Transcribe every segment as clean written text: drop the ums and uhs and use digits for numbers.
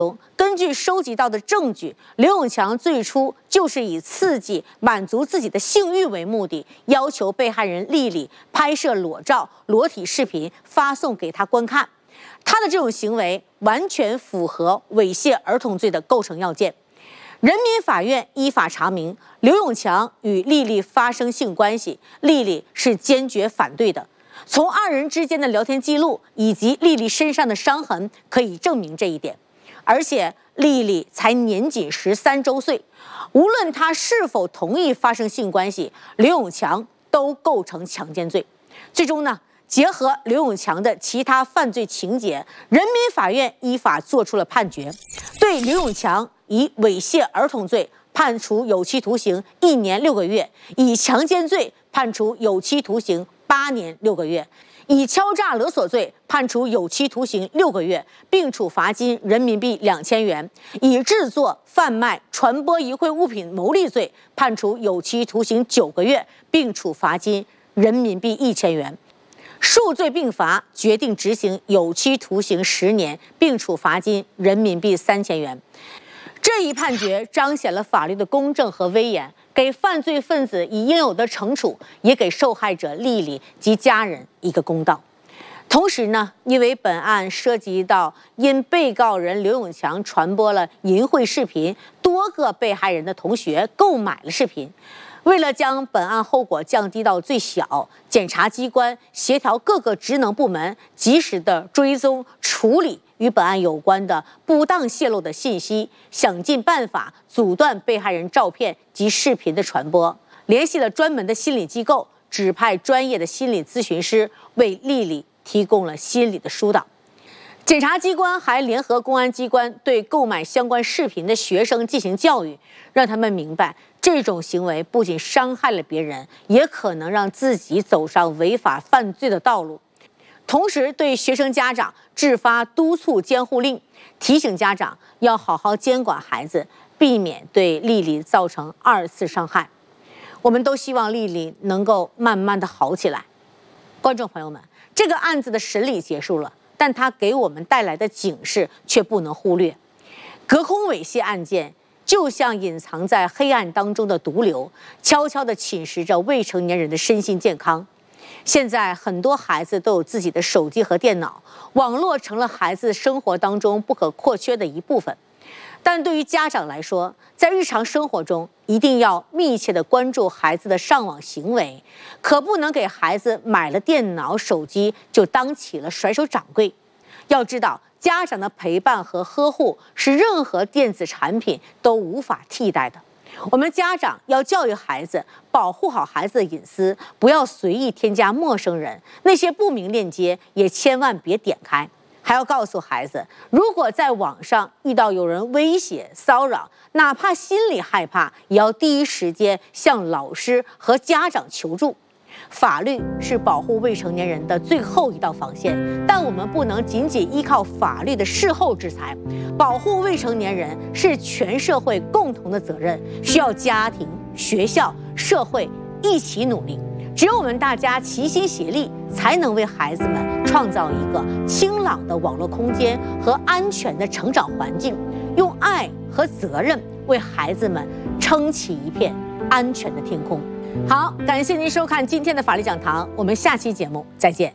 根据收集到的证据，刘永强最初就是以刺激、满足自己的性欲为目的，要求被害人丽丽拍摄裸照、裸体视频发送给他观看。他的这种行为完全符合猥亵儿童罪的构成要件。人民法院依法查明，刘永强与丽丽发生性关系，丽丽是坚决反对的。从二人之间的聊天记录以及丽丽身上的伤痕可以证明这一点。而且丽丽才年仅13周岁，无论她是否同意发生性关系，刘永强都构成强奸罪。最终呢，结合刘永强的其他犯罪情节，人民法院依法作出了判决，对刘永强以猥亵儿童罪判处有期徒刑1年6个月，以强奸罪判处有期徒刑8年6个月，以敲诈勒索罪判处有期徒刑6个月，并处罚金人民币2000元；以制作、贩卖、传播淫秽物品牟利罪判处有期徒刑9个月，并处罚金人民币1000元。数罪并罚，决定执行有期徒刑10年，并处罚金人民币3000元。这一判决彰显了法律的公正和威严，给犯罪分子以应有的惩处，也给受害者丽丽及家人一个公道。同时呢，因为本案涉及到因被告人刘永强传播了淫秽视频，多个被害人的同学购买了视频。为了将本案后果降低到最小，检察机关协调各个职能部门，及时的追踪处理与本案有关的不当泄露的信息，想尽办法阻断被害人照片及视频的传播，联系了专门的心理机构，指派专业的心理咨询师为丽丽提供了心理的疏导。检察机关还联合公安机关对购买相关视频的学生进行教育，让他们明白这种行为不仅伤害了别人，也可能让自己走上违法犯罪的道路。同时对学生家长制发督促监护令，提醒家长要好好监管孩子，避免对丽丽造成2次伤害。我们都希望丽丽能够慢慢的好起来。观众朋友们，这个案子的审理结束了，但它给我们带来的警示却不能忽略。隔空猥亵案件就像隐藏在黑暗当中的毒瘤，悄悄地侵蚀着未成年人的身心健康。现在很多孩子都有自己的手机和电脑，网络成了孩子生活当中不可或缺的一部分。但对于家长来说，在日常生活中一定要密切地关注孩子的上网行为，可不能给孩子买了电脑、手机就当起了甩手掌柜。要知道，家长的陪伴和呵护是任何电子产品都无法替代的。我们家长要教育孩子，保护好孩子的隐私，不要随意添加陌生人，那些不明链接也千万别点开。还要告诉孩子，如果在网上遇到有人威胁、骚扰，哪怕心里害怕，也要第一时间向老师和家长求助。法律是保护未成年人的最后一道防线，但我们不能仅仅依靠法律的事后制裁。保护未成年人是全社会共同的责任，需要家庭、学校、社会一起努力。只有我们大家齐心协力，才能为孩子们创造一个清朗的网络空间和安全的成长环境，用爱和责任为孩子们撑起一片安全的天空。好，感谢您收看今天的法律讲堂，我们下期节目再见。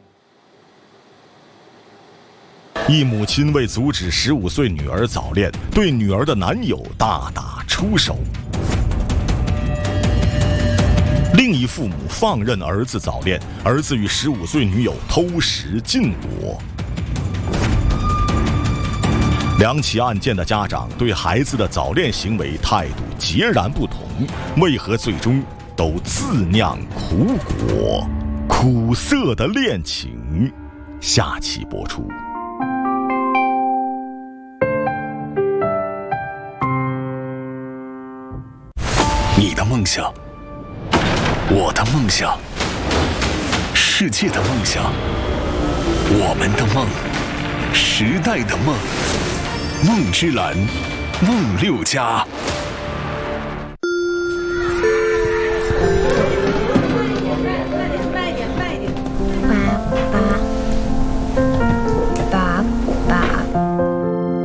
一母亲为阻止15岁女儿早恋，对女儿的男友大打出手。另一父母放任儿子早恋，儿子与15岁女友偷食禁果。两起案件的家长对孩子的早恋行为态度截然不同，为何最终都自酿苦果？苦涩的恋情，下期播出。 你的梦想，我的梦想，世界的梦想，我们的梦，时代的梦，梦之蓝，梦6+。